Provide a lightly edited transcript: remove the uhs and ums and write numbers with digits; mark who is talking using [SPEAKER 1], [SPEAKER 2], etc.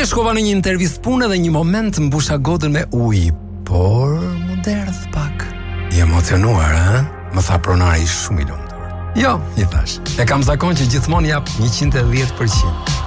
[SPEAKER 1] Dje shkova në një intervistë pune dhe një moment mbusha gotën me ujë, por mu derdh pak. I emocionuar, a? Më tha pronari shumë i lumtur. Jo, i thash. E kam zakon që gjithmonë jap 110%.